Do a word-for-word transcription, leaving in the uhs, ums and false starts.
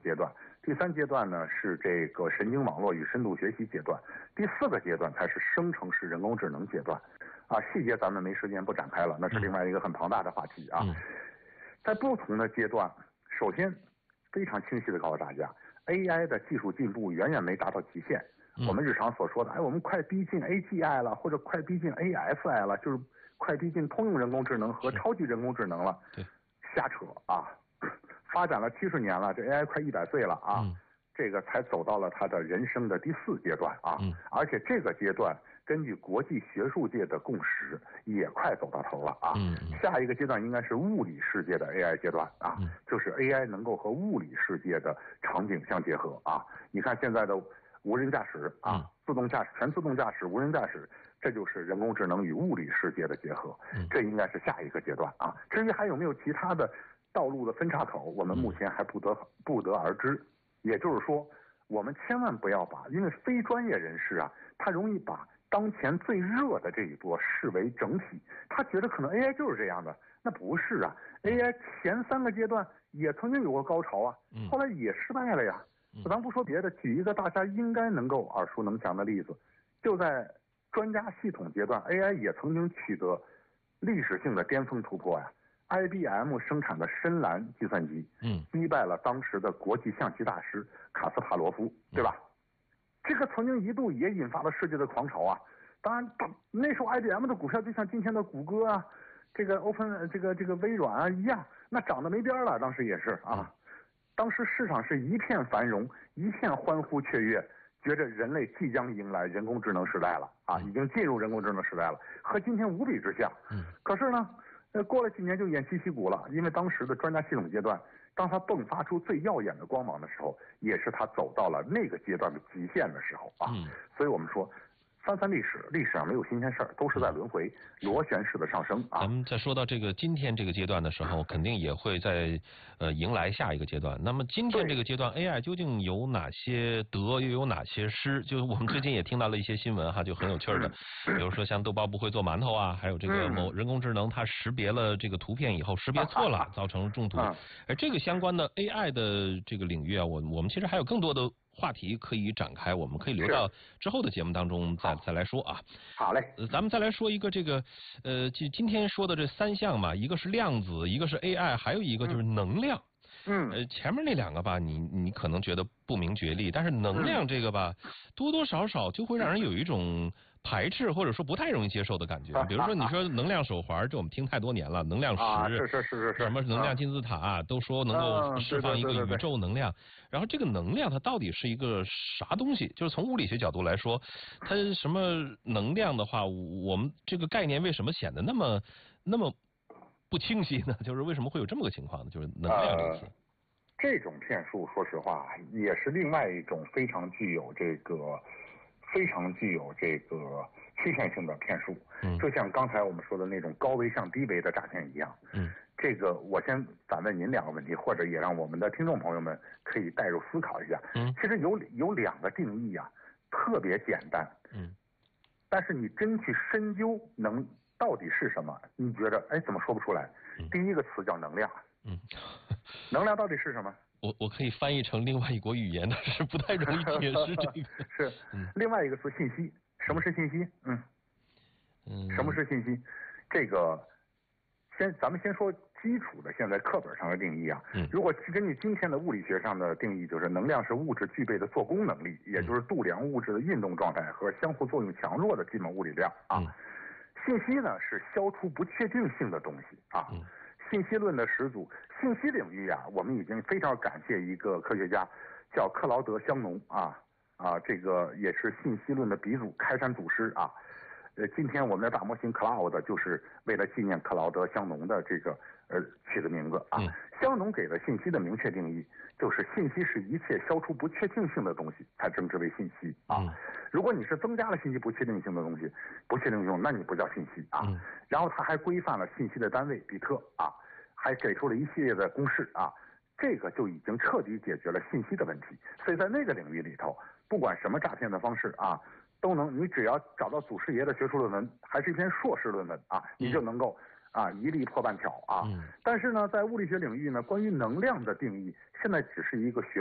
阶段，第三阶段呢是这个神经网络与深度学习阶段，第四个阶段才是生成式人工智能阶段。啊，细节咱们没时间不展开了，那是另外一个很庞大的话题啊。嗯、在不同的阶段，首先非常清晰的告诉大家 ，A I 的技术进步远远没达到极限。嗯、我们日常所说的，哎，我们快逼近 A G I 了，或者快逼近 A S I 了，就是快逼近通用人工智能和超级人工智能了。对，瞎扯啊！发展了七十年了，这 A I 快一百岁了啊。嗯这个才走到了他的人生的第四阶段啊，嗯、而且这个阶段根据国际学术界的共识，也快走到头了啊。嗯、下一个阶段应该是物理世界的 A I 阶段啊，嗯、就是 A I 能够和物理世界的场景相结合啊。你看现在的无人驾驶啊，嗯、自动驾驶、全自动驾驶、无人驾驶，这就是人工智能与物理世界的结合，嗯、这应该是下一个阶段啊。至于还有没有其他的道路的分岔口，我们目前还不得不得而知。也就是说，我们千万不要把，因为非专业人士啊，他容易把当前最热的这一波视为整体，他觉得可能 A I 就是这样的，那不是啊 ，A I 前三个阶段也曾经有过高潮啊，后来也失败了呀。咱不说别的，举一个大家应该能够耳熟能详的例子，就在专家系统阶段 ，A I 也曾经取得历史性的巅峰突破呀。I B M 生产的深蓝计算机，嗯，击败了当时的国际象棋大师卡斯帕罗夫，对吧？嗯、这个曾经一度也引发了世界的狂潮啊。当然，那时候 I B M 的股票就像今天的谷歌啊，这个 Open 这个这个微软啊一样，那涨得没边了。当时也是啊，当时市场是一片繁荣，一片欢呼雀跃，觉着人类即将迎来人工智能时代了啊，已经进入人工智能时代了，和今天无比之像。嗯，可是呢？呃，过了几年就偃旗息鼓了，因为当时的专家系统阶段，当它迸发出最耀眼的光芒的时候，也是它走到了那个阶段的极限的时候啊。嗯、所以我们说，翻翻历史，历史上没有新鲜事儿，都是在轮回，螺旋式的上升啊。 咱们在说到这个今天这个阶段的时候，肯定也会在呃迎来下一个阶段。那么今天这个阶段 ，A I 究竟有哪些得，又有哪些失？就是我们最近也听到了一些新闻哈，就很有趣的，比如说像豆包不会做馒头啊，还有这个某人工智能它识别了这个图片以后识别错了，造成了中毒。而这个相关的 A I 的这个领域啊，我我们其实还有更多的话题可以展开，我们可以留到之后的节目当中再再来说啊。 好嘞， 呃，咱们再来说一个这个，呃，就今天说的这三项嘛，一个是量子，一个是 A I， 还有一个就是能量。嗯，呃，前面那两个吧，你你可能觉得不明觉厉，但是能量这个吧，嗯、多多少少就会让人有一种排斥或者说不太容易接受的感觉。比如说你说能量手环，这我们听太多年了，能量石， 啊、是是是是是， 什么能量金字塔、啊，都说能够释放一个宇宙能量。然后这个能量它到底是一个啥东西？就是从物理学角度来说，它什么能量的话，我们这个概念为什么显得那么那么不清晰呢？就是为什么会有这么个情况呢？就是能量这个词。 呃这种骗术，说实话，也是另外一种非常具有这个、非常具有这个欺骗性的骗术。嗯，就像刚才我们说的那种高危上低危的诈骗一样。嗯，这个我先反问您两个问题，或者也让我们的听众朋友们可以带入思考一下。嗯，其实有有两个定义啊，特别简单。嗯，但是你真去深究能到底是什么，你觉得哎怎么说不出来？嗯、第一个词叫能量。嗯，能量到底是什么？ 我我可以翻译成另外一国语言，但是不太容易解释这个。 是，嗯，另外一个词信息，什么是信息？嗯，嗯，什么是信息？这个先咱们先说基础的，现在课本上的定义啊。嗯，如果根据今天的物理学上的定义，就是能量是物质具备的做功能力，也就是度量物质的运动状态和相互作用强弱的基本物理量啊。嗯、信息呢是消除不确定性的东西啊。嗯，信息论的始祖，信息领域啊，我们已经非常感谢一个科学家，叫克劳德·香农啊啊，这个也是信息论的鼻祖、开山祖师啊。呃，今天我们的大模型 Cloud 就是为了纪念克劳德·香农的这个呃取的名字啊。嗯、香农给的信息的明确定义就是信息是一切消除不确定性的东西才称之为信息啊。嗯、如果你是增加了信息不确定性的东西，不确定性，那你不叫信息啊。嗯、然后他还规范了信息的单位比特啊，还给出了一系列的公式啊。这个就已经彻底解决了信息的问题。所以在那个领域里头，不管什么诈骗的方式啊，都能，你只要找到祖师爷的学术论文，还是一篇硕士论文啊，你就能够啊一力破半挑啊。嗯、但是呢，在物理学领域呢，关于能量的定义，现在只是一个学